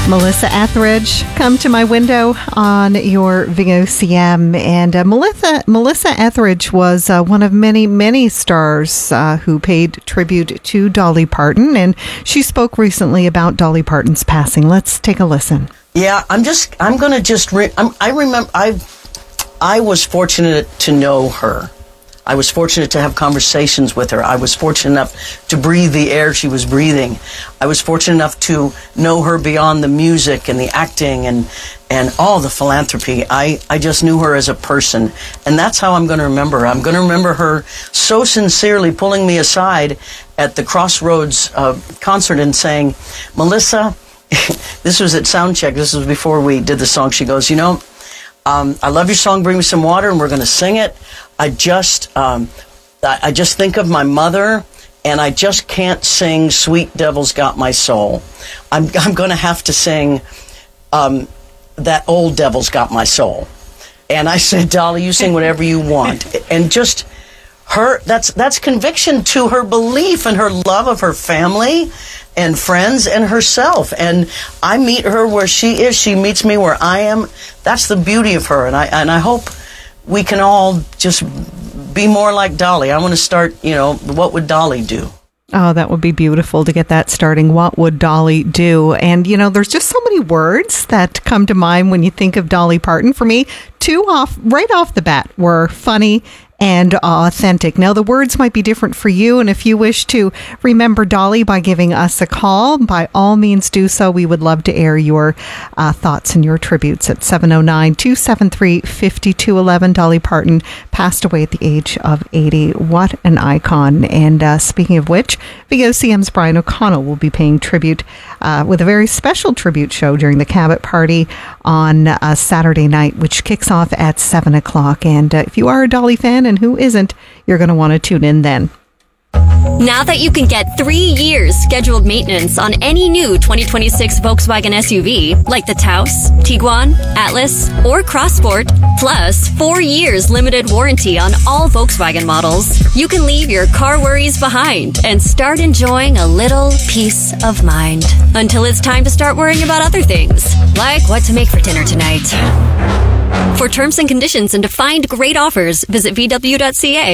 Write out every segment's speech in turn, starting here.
Melissa Etheridge, come to my window on your VOCM. And Melissa Etheridge was one of many, many stars who paid tribute to Dolly Parton. And she spoke recently about Dolly Parton's passing. Let's take a listen. Yeah, I remember I was fortunate to know her. I was fortunate to have conversations with her. I was fortunate enough to breathe the air she was breathing. I was fortunate enough to know her beyond the music and the acting and all the philanthropy. I just knew her as a person. And that's how I'm going to remember her. I'm going to remember her so sincerely pulling me aside at the Crossroads concert and saying, Melissa, this was at Soundcheck. This was before we did the song. She goes, I love your song, Bring Me Some Water, and we're going to sing it. I just think of my mother, and I just can't sing Sweet Devil's Got My Soul. I'm going to have to sing That Old Devil's Got My Soul. And I said, Dolly, you sing whatever you want. And just her, that's conviction to her belief and her love of her family and friends and herself. And I meet her where she is. She meets me where I am. That's the beauty of her. And I hope we can all just be more like Dolly. I want to start, what would Dolly do? Oh, that would be beautiful to get that starting. What would Dolly do? And, there's just so many words that come to mind when you think of Dolly Parton. For me, right off the bat were funny and authentic. Now, the words might be different for you, and if you wish to remember Dolly by giving us a call, by all means do so. We would love to air your thoughts and your tributes at 709-273-5211. Dolly Parton passed away at the age of 80. What an icon. And speaking of which, VOCM's Brian O'Connell will be paying tribute with a very special tribute show during the Cabot Party on Saturday night, which kicks off at 7 o'clock. And if you are a Dolly fan, and who isn't, you're going to want to tune in then. Now that you can get 3 years scheduled maintenance on any new 2026 Volkswagen SUV, like the Taos, Tiguan, Atlas, or Crossport, plus 4 years limited warranty on all Volkswagen models, you can leave your car worries behind and start enjoying a little peace of mind. Until it's time to start worrying about other things, like what to make for dinner tonight. For terms and conditions and to find great offers, visit VW.ca.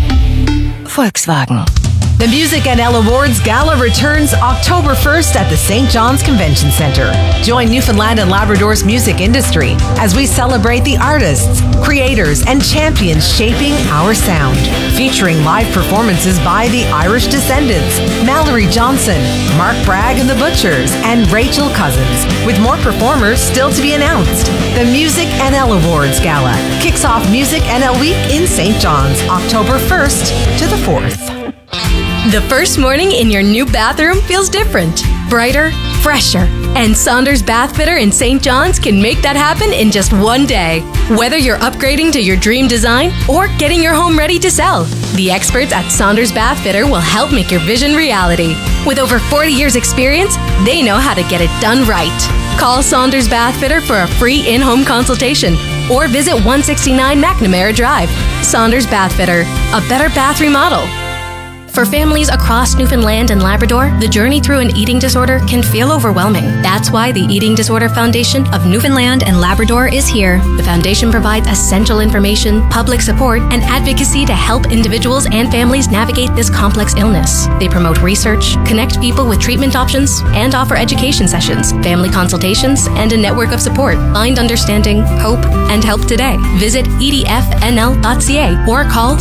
Volkswagen. The Music NL Awards Gala returns October 1st at the St. John's Convention Center. Join Newfoundland and Labrador's music industry as we celebrate the artists, creators, and champions shaping our sound. Featuring live performances by the Irish Descendants, Mallory Johnson, Mark Bragg and the Butchers, and Rachel Cousins, with more performers still to be announced. The Music NL Awards Gala kicks off Music NL Week in St. John's, October 1st to the 4th. The first morning in your new bathroom feels different, brighter, fresher. And Saunders Bath Fitter in St. John's can make that happen in just one day. Whether you're upgrading to your dream design or getting your home ready to sell, the experts at Saunders Bath Fitter will help make your vision reality. With over 40 years experience, they know how to get it done right. Call Saunders Bath Fitter for a free in-home consultation or visit 169 McNamara Drive. Saunders Bath Fitter, a better bath remodel. For families across Newfoundland and Labrador, the journey through an eating disorder can feel overwhelming. That's why the Eating Disorder Foundation of Newfoundland and Labrador is here. The foundation provides essential information, public support, and advocacy to help individuals and families navigate this complex illness. They promote research, connect people with treatment options, and offer education sessions, family consultations, and a network of support. Find understanding, hope, and help today. Visit edfnl.ca or call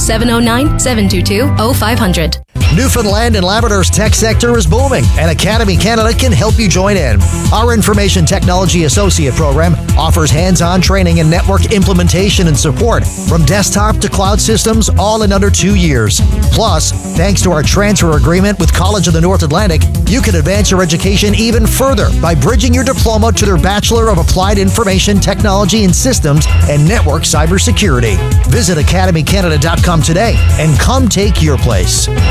709-722-0500. Newfoundland and Labrador's tech sector is booming, and Academy Canada can help you join in. Our Information Technology Associate program offers hands-on training and network implementation and support from desktop to cloud systems, all in under 2 years. Plus, thanks to our transfer agreement with College of the North Atlantic, you can advance your education even further by bridging your diploma to their Bachelor of Applied Information Technology and Systems and Network Cybersecurity. Visit academycanada.com today and come take your place.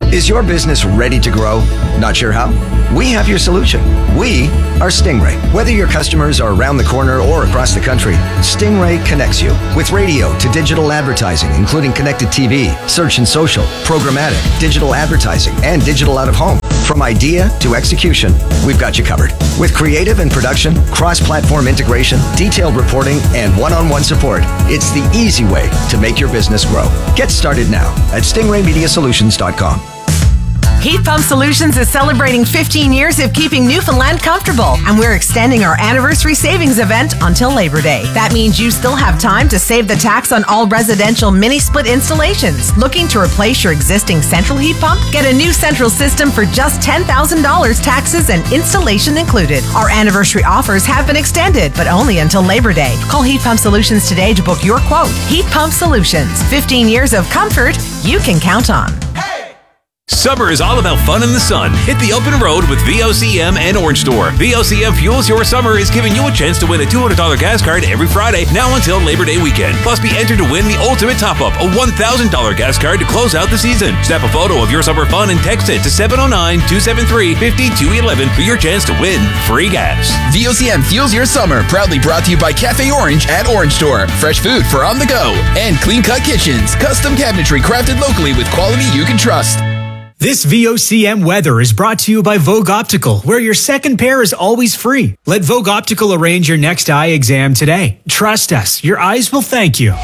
Is your business ready to grow? Not sure how? We have your solution. We are Stingray. Whether your customers are around the corner or across the country, Stingray connects you with radio to digital advertising, including connected TV, search and social, programmatic, digital advertising, and digital out of home. From idea to execution, we've got you covered. With creative and production, cross-platform integration, detailed reporting, and one-on-one support, it's the easy way to make your business grow. Get started now at stingraymediasolutions.com. Heat Pump Solutions is celebrating 15 years of keeping Newfoundland comfortable, and we're extending our anniversary savings event until Labor Day. That means you still have time to save the tax on all residential mini-split installations. Looking to replace your existing central heat pump? Get a new central system for just $10,000, taxes and installation included. Our anniversary offers have been extended, but only until Labor Day. Call Heat Pump Solutions today to book your quote. Heat Pump Solutions. 15 years of comfort you can count on. Summer is all about fun in the sun. Hit the open road with VOCM and Orange Store. VOCM Fuels Your Summer is giving you a chance to win a $200 gas card every Friday, now until Labor Day weekend. Plus, be entered to win the Ultimate Top-Up, a $1,000 gas card to close out the season. Snap a photo of your summer fun and text it to 709-273-5211 for your chance to win free gas. VOCM Fuels Your Summer, proudly brought to you by Cafe Orange at Orange Store. Fresh food for on the go. And Clean Cut Kitchens, custom cabinetry crafted locally with quality you can trust. This VOCM weather is brought to you by Vogue Optical, where your second pair is always free. Let Vogue Optical arrange your next eye exam today. Trust us, your eyes will thank you.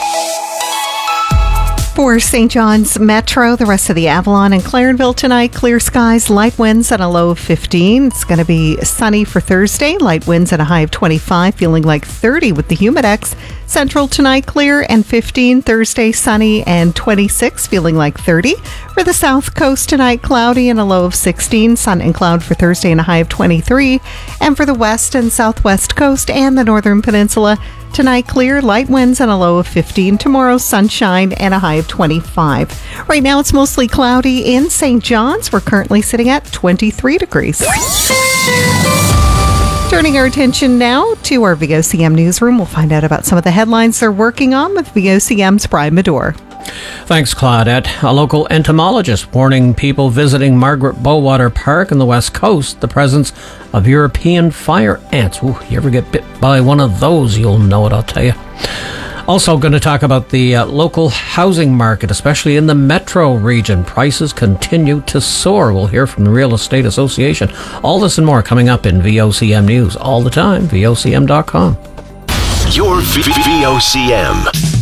For St. John's Metro, the rest of the Avalon and Clarenville tonight, clear skies, light winds at a low of 15. It's going to be sunny for Thursday, light winds at a high of 25, feeling like 30 with the Humidex. Central tonight, clear and 15. Thursday, sunny and 26, feeling like 30. For the South Coast tonight, cloudy and a low of 16. Sun and cloud for Thursday and a high of 23. And for the West and Southwest Coast and the Northern Peninsula, tonight, clear, light winds and a low of 15. Tomorrow, sunshine and a high of 25. Right now, it's mostly cloudy in St. John's. We're currently sitting at 23 degrees. Turning our attention now to our VOCM newsroom, we'll find out about some of the headlines they're working on with VOCM's Brian Medore. Thanks, Claudette. A local entomologist warning people visiting Margaret Bowater Park on the West Coast the presence of European fire ants. Ooh, you ever get bit by one of those, you'll know it, I'll tell you. Also going to talk about the local housing market, especially in the metro region. Prices continue to soar. We'll hear from the Real Estate Association. All this and more coming up in VOCM News all the time, VOCM.com. Your VOCM.